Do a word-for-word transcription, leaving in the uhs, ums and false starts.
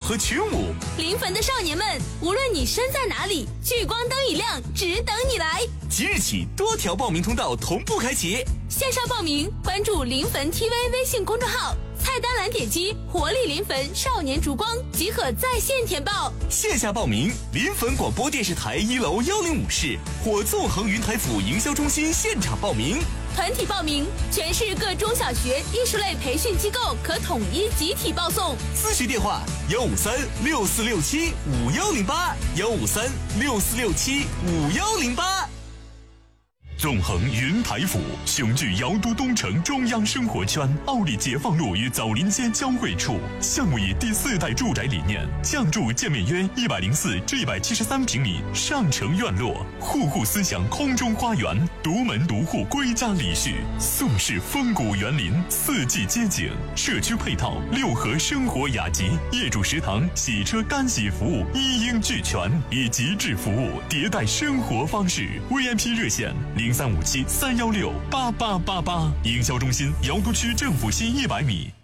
和群舞。 临汾的少年们，无论你身在哪里，聚光灯一亮，只等你来。 即日起，多条报名通道同步开启。 线上报名，关注临汾 T V 微信公众号，菜单栏点击“活力临汾少年烛光”即可在线填报。 线下报名，临汾广播电视台一楼幺零五室或纵横云台府营销中心现场报名。 团体报名，全市各中小学艺术类培训机构可统一集体报送。 咨询电话：幺五三六四六七五幺零八，幺五三六四六七五幺零八。 纵横云台府雄踞瑶都东城中央生活圈，奥利解放路与枣林街交汇处。项目以第四代住宅理念，降筑建面约一百零四至一百七十三平米上城院落，户户思想空中花园，独门独户归家礼序，宋式风骨园林，四季街景，社区配套六合生活雅集，业主食堂、洗车干洗服务一应俱全，以极致服务迭代生活方式。V I P 热线零三五七三幺六八八八八，营销中心瑶都区政府西一百米。